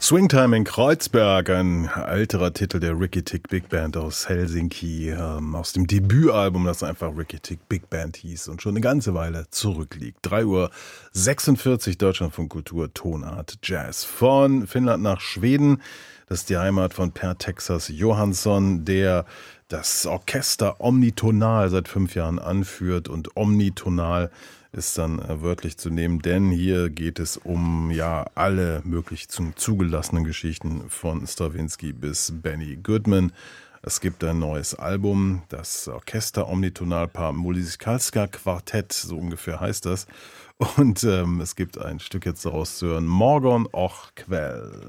Swingtime in Kreuzberg, ein älterer Titel der Ricky Tick Big Band aus Helsinki, aus dem Debütalbum, das einfach Ricky Tick Big Band hieß und schon eine ganze Weile zurückliegt. 3:46 Uhr, Deutschlandfunk Kultur, Tonart Jazz. Von Finnland nach Schweden, das ist die Heimat von Per Texas Johansson, der das Orchester Omnitonal seit 5 Jahren anführt, und Omnitonal ist dann wörtlich zu nehmen, denn hier geht es um alle möglichen zugelassenen Geschichten von Stravinsky bis Benny Goodman. Es gibt ein neues Album, das Orchester Omnitonal Musikalska Quartett, so ungefähr heißt das. Und es gibt ein Stück jetzt daraus zu hören, Morgon och Quell.